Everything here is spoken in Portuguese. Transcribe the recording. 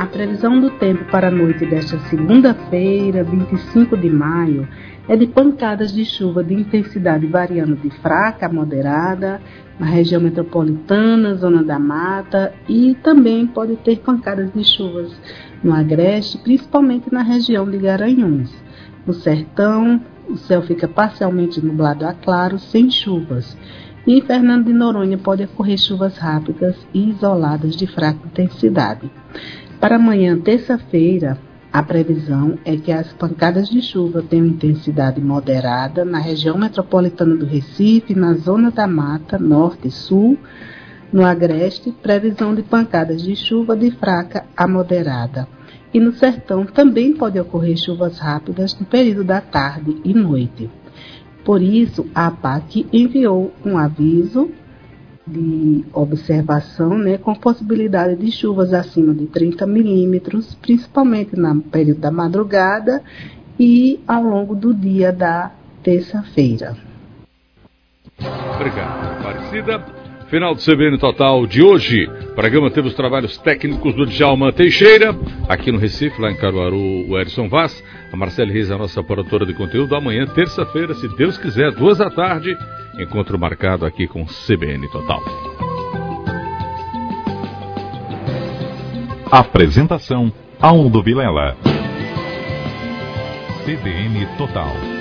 A previsão do tempo para a noite desta segunda-feira, 25 de maio, é de pancadas de chuva de intensidade variando de fraca a moderada na região metropolitana, zona da mata, e também pode ter pancadas de chuvas no agreste, principalmente na região de Garanhuns. No sertão, o céu fica parcialmente nublado a claro, sem chuvas. E em Fernando de Noronha pode ocorrer chuvas rápidas e isoladas de fraca intensidade. Para amanhã, terça-feira, a previsão é que as pancadas de chuva tenham intensidade moderada na região metropolitana do Recife, na zona da mata, norte e sul. No agreste, previsão de pancadas de chuva de fraca a moderada. E no sertão também pode ocorrer chuvas rápidas no período da tarde e noite. Por isso, a APAC enviou um aviso de observação, com possibilidade de chuvas acima de 30 milímetros, principalmente no período da madrugada e ao longo do dia da terça-feira. Obrigado, Aparecida. Final do CBN Total de hoje. O programa teve os trabalhos técnicos do Djalma Teixeira, aqui no Recife, lá em Caruaru, o Erison Vaz. A Marcele Reis, a nossa produtora de conteúdo. Amanhã, terça-feira, se Deus quiser, 14h, encontro marcado aqui com o CBN Total. Apresentação: Aldo Vilela. CBN Total.